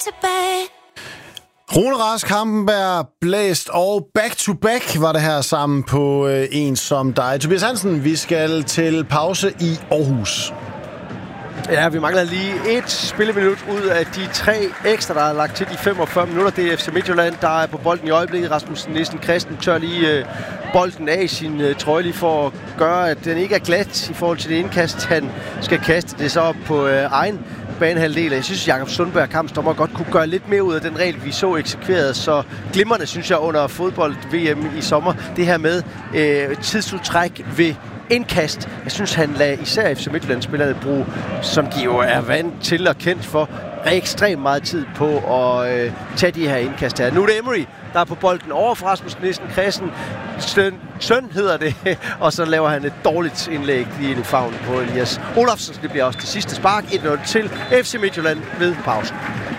tilbage. Rune Rask, Hampenberg, Blæst og Back to Back var det her sammen på En som dig. Tobias Hansen, vi skal til pause i Aarhus. Ja, vi mangler lige et spilleminut ud af de 3 ekstra, der er lagt til de 45 minutter. Det er FC Midtjylland, der er på bolden i øjeblikket. Rasmus Nielsen Christen tør lige bolden af sin trøje lige for at gøre, at den ikke er glat i forhold til det indkast. Han skal kaste det så op på egen banehalvdel. Jeg synes, Jakob Sundberg, kampsdommer, godt kunne gøre lidt mere ud af den regel, vi så eksekveret. Så glimrende, synes jeg, under fodbold-VM i sommer. Det her med tidsudtræk ved indkast. Jeg synes, han lader især FC Midtjylland-spillerne bruge, som de jo er vant til og kendt for, ekstremt meget tid på at tage de her indkast her. Nu er det Emery, der er på bolden over for Rasmus Nielsen Christen. Søn hedder det, og så laver han et dårligt indlæg lige ind i favnen på Elias Olofsen. Det bliver også det sidste spark. 1-0 til FC Midtjylland ved pausen.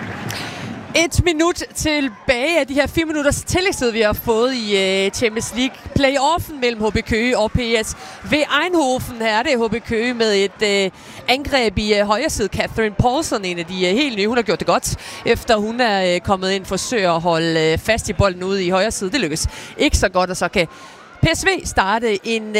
1 minut tilbage af de her 4 minutters tillægstid, vi har fået i Champions League. Playoffen mellem HB Køge og PSV Eindhoven. Her er det HB Køge med et angreb i højre side. Catherine Paulson, en af de helt nye. Hun har gjort det godt, efter hun er kommet ind, forsøger at holde fast i bolden ude i højre side. Det lykkes ikke så godt, og så kan PSV starte et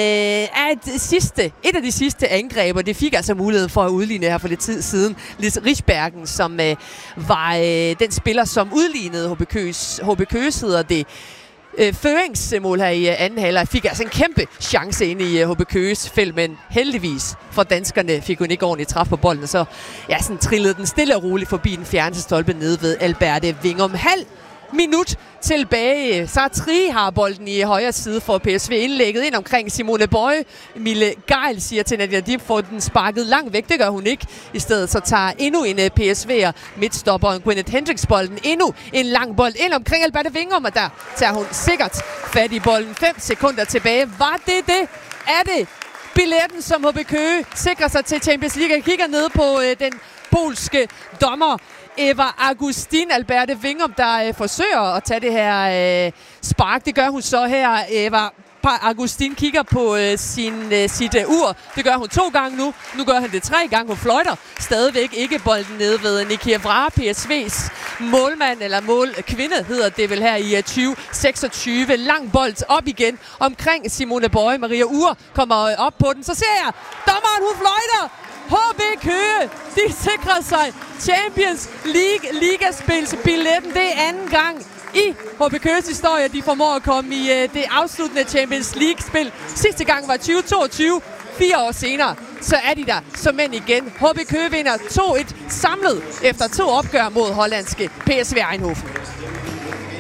af de sidste angreb, og det fik altså muligheden for at udligne her for lidt tid siden. Lis Richbergen, som var den spiller, som udlignede HB Køges hedder det. Føringsmål her i anden halvleg fik altså en kæmpe chance ind i HB Køges felt, men heldigvis for danskerne fik hun ikke ordentligt træf på bolden, så sådan trillede den stille og roligt forbi den fjerneste stolpe nede ved Alberte Wingum. Halv minut tilbage. Så Tri har bolden i højre side for PSV indlægget ind omkring Simone Bøje. Mille Geil siger til Nadia Dip, får den sparket langt væk. Det gør hun ikke. I stedet så tager endnu en PSV'er midtstopperen Gwyneth Hendricks bolden. Endnu en lang bold ind omkring Alberte Wingum, og der tager hun sikkert fat i bolden. 5 sekunder tilbage. Var det? Er det billetten, som HB Køge sikrer sig til Champions League? Jeg kigger ned på den polske dommer Eva Augustin Alberte Wingum, der forsøger at tage det her spark. Det gør hun så her. Eva Augustin kigger på sit ur. Det gør hun 2 gange nu. Nu gør han det 3 gange. Hun fløjter stadigvæk ikke bolden nede ved Nikia Vra, PSV's målmand, eller målkvinde hedder det vel her i 2026. Lang bold op igen omkring Simone Bøje. Maria Ure kommer op på den. Så ser jeg, dommeren hun fløjter. HB Køge, de sikrer sig Champions League ligaspilsbilletten. Det er anden gang i HB Køges historie, de formår at komme i det afsluttende Champions League-spil. Sidste gang var 2022. 4 år senere, så er de der som mænd igen. HB Køge vinder 2-1 samlet efter 2 opgør mod hollandske PSV Eindhoven.